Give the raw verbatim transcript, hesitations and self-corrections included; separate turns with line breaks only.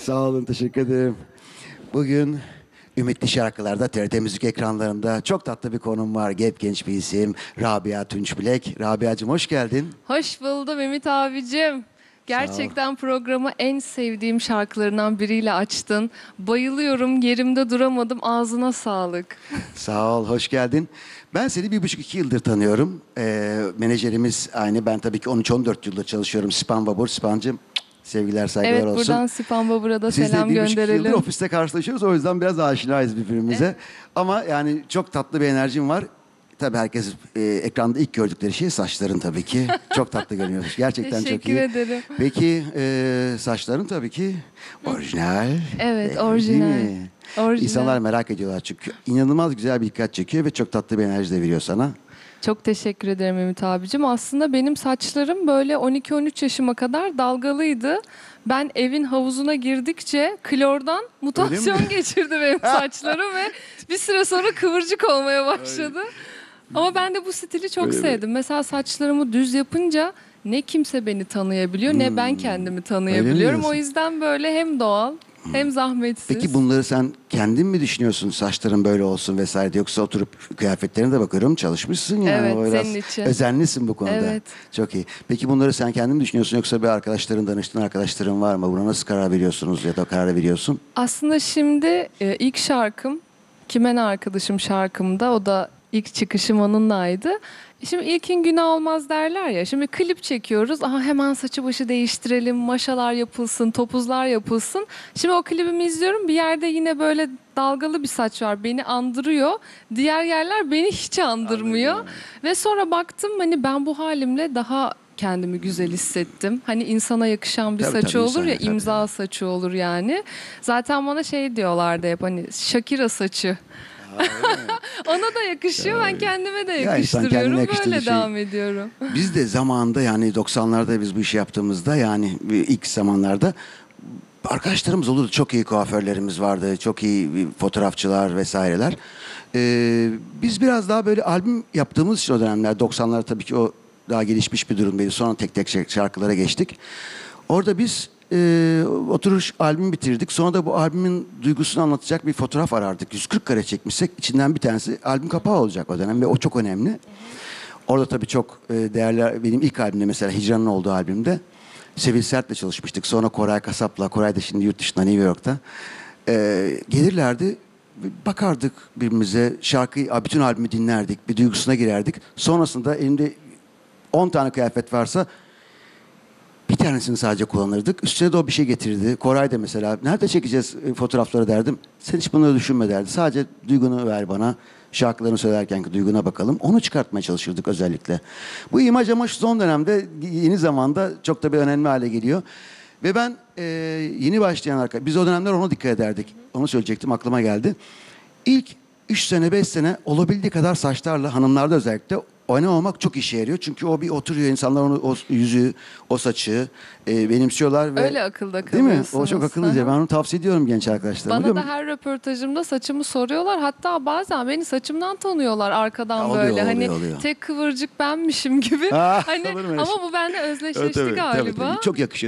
Sağ olun, teşekkür ederim. Bugün Ümitli Şarkılar'da T R T Müzik ekranlarında çok tatlı bir konum var. Gep genç bir isim Rabia Tunçbilek. Rabia'cığım hoş geldin.
Hoş buldum Ümit abicim. Gerçekten programı en sevdiğim şarkılarından biriyle açtın. Bayılıyorum, yerimde duramadım. Ağzına sağlık.
Sağ ol, hoş geldin. Ben seni bir buçuk iki yıldır tanıyorum. Ee, menajerimiz aynı. Ben tabii ki on üç on dört yıldır çalışıyorum. Sipan Babur, Sipancığım sevgiler saygılar
Evet,
olsun.
buradan Sipan Babur'a da
Siz
selam
de bir buçuk yıldır
gönderelim.
ofiste karşılaşıyoruz. O yüzden biraz aşinayız birbirimize. Ama yani çok tatlı bir enerjim var. Tabii herkes e, ekranda ilk gördükleri şey saçların tabii ki. Çok tatlı görünüyorsun. Gerçekten çok iyi.
Teşekkür ederim.
Peki e, saçların tabii ki orijinal.
Evet,
E, değil
orijinal.
mi?
Orijinal.
İnsanlar merak ediyorlar çünkü inanılmaz güzel bir dikkat çekiyor ve çok tatlı bir enerji de veriyor sana.
Çok teşekkür ederim Ümit abicim. Aslında benim saçlarım böyle on iki on üç yaşıma kadar dalgalıydı. Ben evin havuzuna girdikçe klordan mutasyon geçirdi benim saçlarım ve bir süre sonra kıvırcık olmaya başladı. Ama ben de bu stili çok
Öyle mi?
sevdim. Mesela saçlarımı düz yapınca ne kimse beni tanıyabiliyor ne ben kendimi
Öyle mi
tanıyabiliyorum. O
diyorsun?
yüzden böyle hem doğal hem zahmetsiz.
Peki bunları sen kendin mi düşünüyorsun saçların böyle olsun vesaire, yoksa oturup kıyafetlerine de bakıyorum çalışmışsın yani.
Evet,
O biraz
senin için.
özenlisin bu konuda.
Evet.
Çok iyi. Peki bunları sen kendin mi düşünüyorsun yoksa bir arkadaşların, danıştığın arkadaşların var mı? Buna nasıl karar veriyorsunuz ya da karar veriyorsun?
Aslında şimdi e, ilk şarkım Kimen Arkadaşım şarkımda, o da ilk çıkışım onunlaydı. Şimdi ilkin günah olmaz derler ya. Şimdi klip çekiyoruz. Aha hemen saçı başı değiştirelim, maşalar yapılsın, topuzlar yapılsın. Şimdi o klibimi izliyorum. Bir yerde yine böyle dalgalı bir saç var. Beni andırıyor. Diğer yerler beni hiç andırmıyor.
Anladım.
Ve sonra baktım hani ben bu halimle daha kendimi güzel hissettim. Hani insana yakışan bir
Tabii,
saçı
tabii,
olur ya,
insana, tabii.
imza saçı olur yani. Zaten bana şey diyorlardı hep, hani Shakira saçı. Ona da yakışıyor, ben kendime de
insan
yakıştırıyorum.
kendine yakıştırdığı
Böyle
şey-
devam ediyorum.
Biz de zamanında yani doksanlarda biz bu işi yaptığımızda, yani ilk zamanlarda arkadaşlarımız olurdu. Çok iyi kuaförlerimiz vardı. Çok iyi fotoğrafçılar vesaireler. Ee, biz biraz daha böyle albüm yaptığımız için o dönemler, doksanlar tabii ki o daha gelişmiş bir durumdaydı. Sonra tek tek şarkılara geçtik. Orada biz e, oturuş albüm bitirdik. Sonra da bu albümün duygusunu anlatacak bir fotoğraf arardık. yüz kırk kare çekmişsek içinden bir tanesi albüm kapağı olacak o dönem ve o çok önemli. Orada tabii çok e, değerli, benim ilk albümde mesela Hicran'ın olduğu albümde Sevil Sert'le çalışmıştık. Sonra Koray Kasap'la, Koray da şimdi yurt dışında, New York'ta. E, gelirlerdi, bakardık birbirimize, şarkıyı, bütün albümü dinlerdik, bir duygusuna girerdik. Sonrasında elimde on tane kıyafet varsa bir tanesini sadece kullanırdık. Üstüne de o bir şey getirirdi. Koray da mesela, nerede çekeceğiz e, fotoğrafları derdim. Sen hiç bunları düşünme derdi. Sadece duygunu ver bana. Şarkılarını söylerken ki duyguna bakalım. Onu çıkartmaya çalışırdık özellikle. Bu imaj ama şu son dönemde, yeni zamanda çok da bir önemli hale geliyor. Ve ben e, yeni başlayan arkadaşlar, biz o dönemler ona dikkat ederdik. Onu söyleyecektim, aklıma geldi. İlk üç sene beş sene olabildiği kadar saçlarla, hanımlarda özellikle oynamamak çok işe yarıyor. Çünkü o bir oturuyor, insanlar onu, o yüzü, o saçı e, benimsiyorlar. Ve,
Öyle akılda
değil mi?
kalıyorsunuz.
O çok akıllıca.
Aha.
Ben onu tavsiye ediyorum genç arkadaşlarıma.
Bana
Diyorum,
da her röportajımda saçımı soruyorlar. Hatta bazen beni saçımdan tanıyorlar arkadan
Ya oluyor,
böyle.
oluyor,
hani
oluyor.
tek kıvırcık benmişim gibi.
Ah,
hani
olur mu öyle
ama
şey?
bu bende özdeşleşti
Evet, tabii, tabii,
galiba.
tabii. Çok yakışıyor.